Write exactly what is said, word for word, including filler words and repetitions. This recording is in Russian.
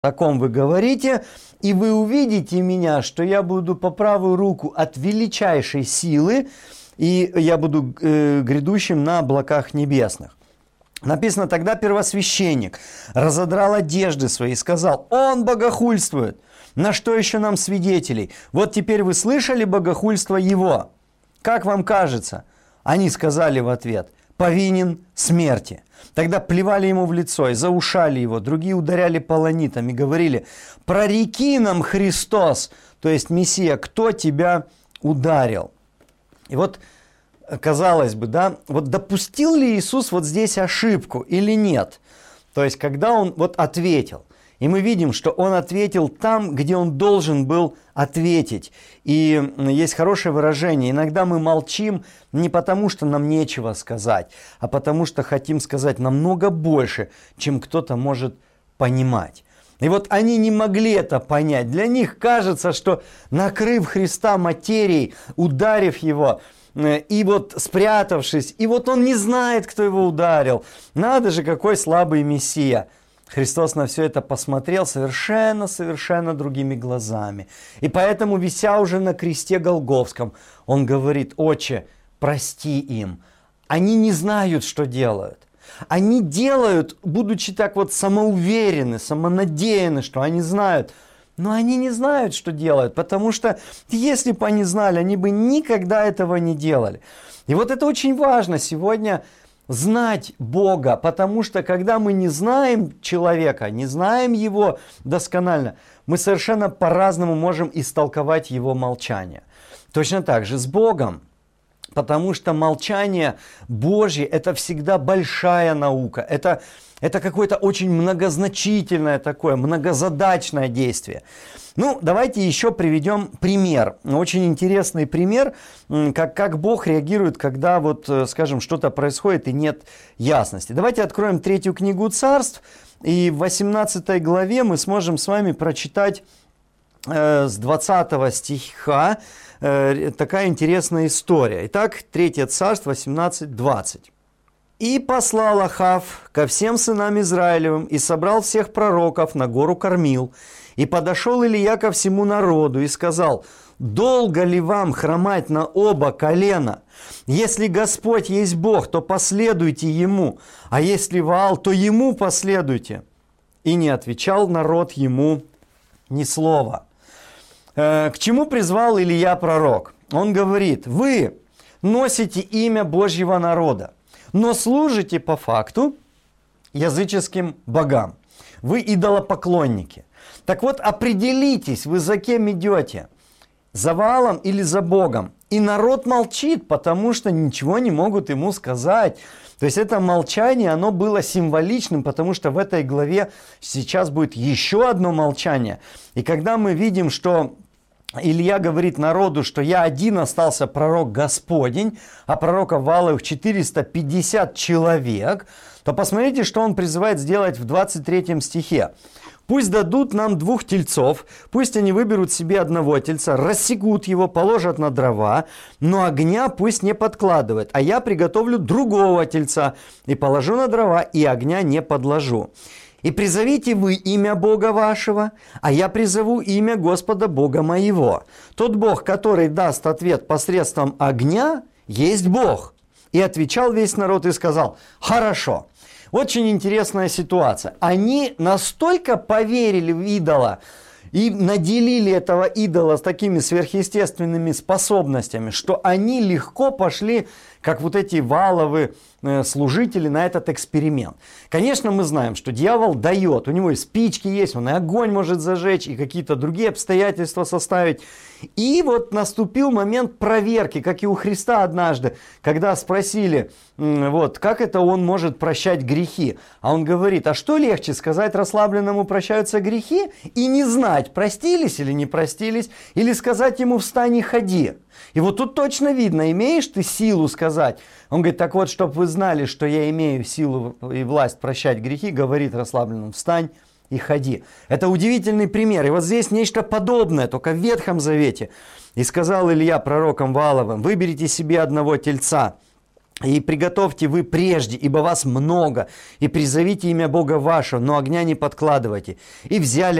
таком вы говорите, и вы увидите меня, что я буду по правую руку от величайшей силы, и я буду э, грядущим на облаках небесных. Написано, тогда первосвященник разодрал одежды свои и сказал, он богохульствует. На что еще нам свидетелей? Вот теперь вы слышали богохульство его. Как вам кажется? Они сказали в ответ, повинен смерти. Тогда плевали ему в лицо и заушали его, другие ударяли полонитом и говорили, прореки нам, Христос, то есть Мессия, кто тебя ударил? И вот, казалось бы, да, вот допустил ли Иисус вот здесь ошибку или нет? То есть, когда он вот ответил, и мы видим, что он ответил там, где он должен был ответить. И есть хорошее выражение, иногда мы молчим не потому, что нам нечего сказать, а потому что хотим сказать намного больше, чем кто-то может понимать. И вот они не могли это понять. Для них кажется, что накрыв Христа материей, ударив его, и вот спрятавшись, и вот он не знает, кто его ударил. Надо же, какой слабый Мессия. Христос на все это посмотрел совершенно-совершенно другими глазами. И поэтому, вися уже на кресте Голгофском, он говорит, Отче, прости им. Они не знают, что делают. Они делают, будучи так вот самоуверены, самонадеяны, что они знают. Но они не знают, что делают, потому что если бы они знали, они бы никогда этого не делали. И вот это очень важно сегодня знать Бога, потому что когда мы не знаем человека, не знаем его досконально, мы совершенно по-разному можем истолковать его молчание. Точно так же с Богом. Потому что молчание Божье – это всегда большая наука. Это, это какое-то очень многозначительное такое, многозадачное действие. Ну, давайте еще приведем пример. Очень интересный пример, как, как Бог реагирует, когда, вот, скажем, что-то происходит и нет ясности. Давайте откроем третью книгу Царств, и в восемнадцатой главе мы сможем с вами прочитать э, с двадцатого стиха, такая интересная история. Итак, третье царство, восемнадцать двадцать. «И послал Ахав ко всем сынам Израилевым, и собрал всех пророков на гору Кормил. И подошел Илия ко всему народу, и сказал, долго ли вам хромать на оба колена? Если Господь есть Бог, то последуйте Ему, а если Ваал, то Ему последуйте». И не отвечал народ ему ни слова. К чему призвал Илия пророк? Он говорит, вы носите имя Божьего народа, но служите по факту языческим богам. Вы идолопоклонники. Так вот, определитесь, вы за кем идете, за Ваалом или за Богом. И народ молчит, потому что ничего не могут ему сказать. То есть это молчание, оно было символичным, потому что в этой главе сейчас будет еще одно молчание. И когда мы видим, что Илья говорит народу, что я один остался пророк Господень, а пророков Вааловых четыреста пятьдесят человек, то посмотрите, что он призывает сделать в двадцать третьем стихе. «Пусть дадут нам двух тельцов, пусть они выберут себе одного тельца, рассекут его, положат на дрова, но огня пусть не подкладывают, а я приготовлю другого тельца и положу на дрова, и огня не подложу. И призовите вы имя Бога вашего, а я призову имя Господа Бога моего. Тот Бог, который даст ответ посредством огня, есть Бог». И отвечал весь народ и сказал, хорошо. Очень интересная ситуация. Они настолько поверили в идола и наделили этого идола с такими сверхъестественными способностями, что они легко пошли, как вот эти Вааловы служители, на этот эксперимент. Конечно, мы знаем, что дьявол дает, у него и спички есть, он и огонь может зажечь, и какие-то другие обстоятельства составить. И вот наступил момент проверки, как и у Христа однажды, когда спросили, вот, как это он может прощать грехи. А он говорит, а что легче, сказать расслабленному прощаются грехи и не знать, простились или не простились, или сказать ему встань и ходи. И вот тут точно видно, имеешь ты силу сказать. Он говорит, так вот, чтобы вы знали, что я имею силу и власть прощать грехи, говорит расслабленному, встань и ходи. Это удивительный пример. И вот здесь нечто подобное, только в Ветхом Завете. И сказал Илья пророкам Вааловым, выберите себе одного тельца, И приготовьте вы прежде, ибо вас много, и призовите имя Бога вашего, но огня не подкладывайте. И взяли